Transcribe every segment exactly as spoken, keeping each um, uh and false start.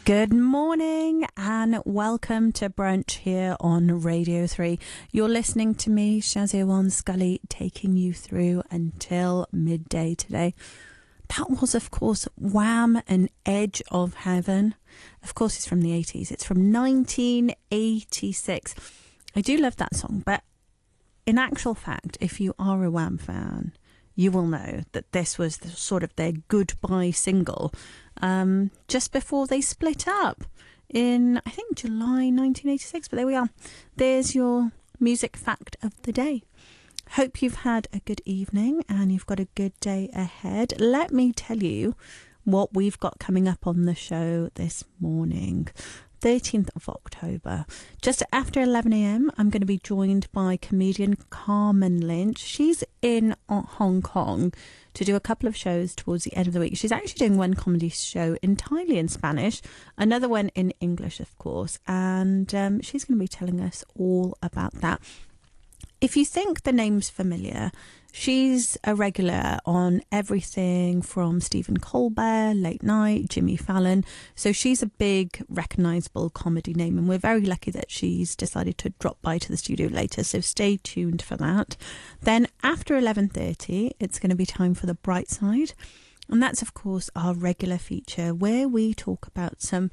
Good morning and welcome to Brunch here on Radio three. You're listening to me, Shazia Wan Scully, taking you through until midday today. That was, of course, Wham! And Edge of Heaven. Of course, it's from the eighties. It's from nineteen eighty-six. I do love that song, but in actual fact, if you are a Wham! Fan, you will know that this was the, sort of their goodbye single um, just before they split up in, I think, July nineteen eighty-six. But there we are. There's your music fact of the day. Hope you've had a good evening and you've got a good day ahead. Let me tell you what we've got coming up on the show this morning. thirteenth of October. Just after eleven a.m, I'm going to be joined by comedian Carmen Lynch. She's in Hong Kong to do a couple of shows towards the end of the week. She's actually doing one comedy show entirely in Spanish, another one in English, of course, and um, she's going to be telling us all about that. If you think the name's familiar, she's a regular on everything from Stephen Colbert, Late Night, Jimmy Fallon. So she's a big, recognisable comedy name, and we're very lucky that she's decided to drop by to the studio later. So stay tuned for that. Then after eleven thirty, it's going to be time for The Bright Side. And that's, of course, our regular feature where we talk about some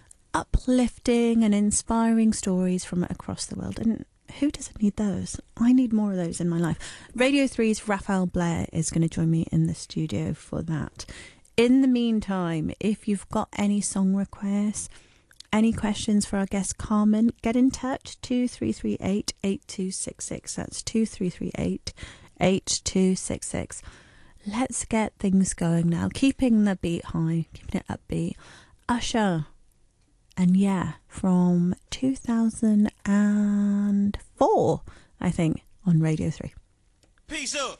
uplifting and inspiring stories from across the world. And who doesn't need those? I need more of those in my life. Radio three's Raphael Blair is going to join me in the studio for that. In the meantime, if you've got any song requests, any questions for our guest Carmen, get in touch. two three three eight, eight two six six. That's two three three eight, eight two six six. Let's get things going now. Keeping the beat high, keeping it upbeat. Usher. And yeah, from two thousand four, I think, on Radio three. Peace up.